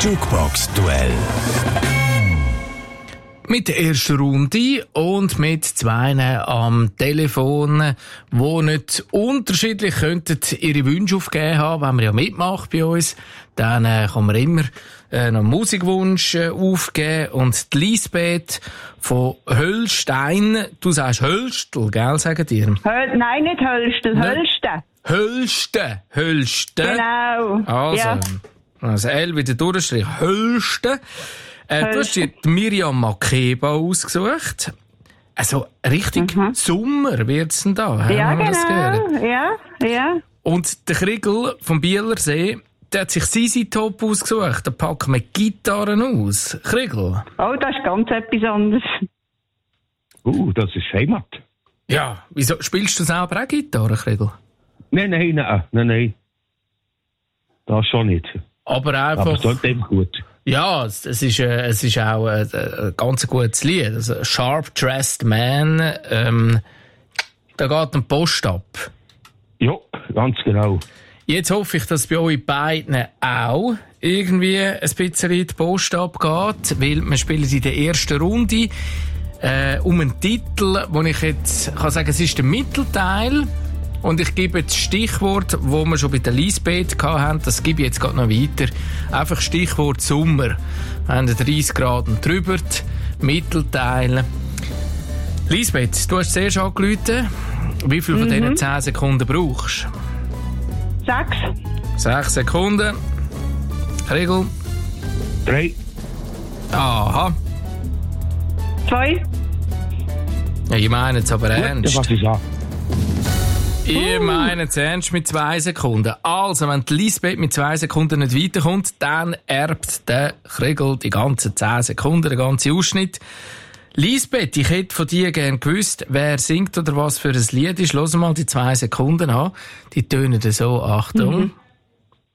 Jukebox-Duell. Mit der ersten Runde und mit zwei am Telefon, die nicht unterschiedlich könnten ihre Wünsche aufgeben haben, wenn man ja mitmacht bei uns. Dann kann man immer noch einen Musikwunsch aufgeben. Und die Lisbeth von Höllstein, du sagst Höllstel, gell, sagen dir? Nein, nicht Höllstel, Höllsten. Höllsten. Genau. Also, ja. Also L wieder durchstrich. Höllsten. Du hast dir die Miriam Makeba ausgesucht. Also richtig Sommer wird's denn da. Ja, genau. Das gehört? Ja. Und der Kriegel vom Bielersee, der hat sich Sisi Top ausgesucht. Da packen wir Gitarren aus. Kriegel. Oh, das ist ganz etwas anderes. Das ist Heimat. Ja, wieso spielst du selber auch Gitarre, Kriegel? Nein. Das schon nicht. Aber einfach. Aber es klingt eben gut. Ja, es ist auch ein ganz gutes Lied. Also, Sharp Dressed Man, da geht ein Post ab. Ja, ganz genau. Jetzt hoffe ich, dass bei euch beiden auch irgendwie ein bisschen die Post abgeht, weil wir spielen in der ersten Runde um einen Titel, wo ich jetzt kann sagen, es ist der Mittelteil. Und ich gebe das Stichwort, wo wir schon bei der Lisbeth hatten, das gebe ich jetzt gerade noch weiter. Einfach Stichwort Sommer. Wir haben 30 Grad drüber, Mittelteil. Lisbeth, du hast zuerst angerufen. Wie viel von diesen 10 Sekunden brauchst du? 6 Sekunden. Regel? 3. Aha. 2. Ja, ich meine es aber ernst. Was ist an? Ihr meint es ernst mit 2 Sekunden. Also, wenn die Lisbeth mit 2 Sekunden nicht weiterkommt, dann erbt der Kriegel die ganzen 10 Sekunden, den ganzen Ausschnitt. Lisbeth, ich hätte von dir gerne gewusst, wer singt oder was für ein Lied ist. Lass mal die 2 Sekunden an. Die tönen so, Achtung.